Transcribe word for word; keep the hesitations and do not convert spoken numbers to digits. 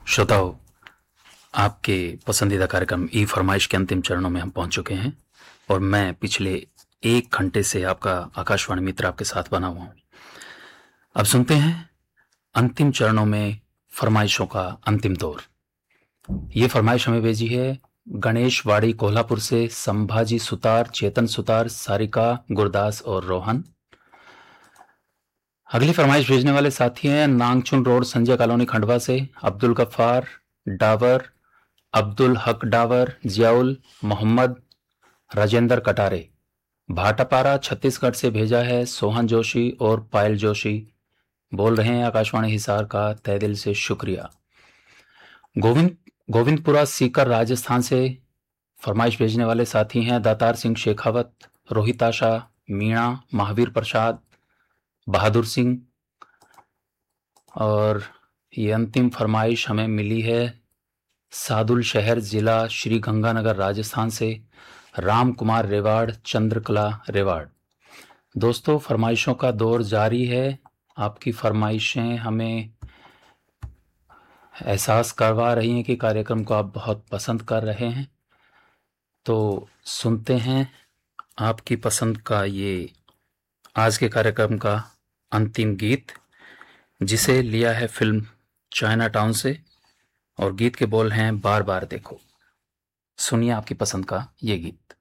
श्रोताओं, आपके पसंदीदा कार्यक्रम ई फरमाइश के अंतिम चरणों में हम पहुंच चुके हैं और मैं पिछले एक घंटे से आपका आकाशवाणी मित्र आपके साथ बना हुआ हूं। अब सुनते हैं अंतिम चरणों में फरमाइशों का अंतिम दौर। ये फरमाइश हमें भेजी है गणेश वाड़ी कोल्हापुर से संभाजी सुतार, चेतन सुतार, सारिका, गुरदास और रोहन। अगली फरमाइश भेजने वाले साथी हैं नांगचुन रोड, संजय कॉलोनी, खंडवा से अब्दुल गफ्फार डावर, अब्दुल हक डावर, जियाउल मोहम्मद, राजेंद्र कटारे। भाटापारा छत्तीसगढ़ से भेजा है सोहन जोशी और पायल जोशी। बोल रहे हैं आकाशवाणी हिसार का तहे दिल से शुक्रिया। गोविंद गोविंदपुरा सीकर राजस्थान से फरमाइश भेजने वाले साथी हैं दातार सिंह शेखावत, रोहित आशा, मीणा, महावीर प्रसाद, बहादुर सिंह। और ये अंतिम फरमाइश हमें मिली है सादुल शहर, जिला श्री गंगानगर, राजस्थान से राम कुमार रेवाड़, चंद्रकला रेवाड़। दोस्तों, फरमाइशों का दौर जारी है। आपकी फरमाइशें हमें एहसास करवा रही हैं कि कार्यक्रम को आप बहुत पसंद कर रहे हैं। तो सुनते हैं आपकी पसंद का ये आज के कार्यक्रम का अंतिम गीत, जिसे लिया है फिल्म चाइना टाउन से, और गीत के बोल हैं बार बार देखो। सुनिए आपकी पसंद का ये गीत।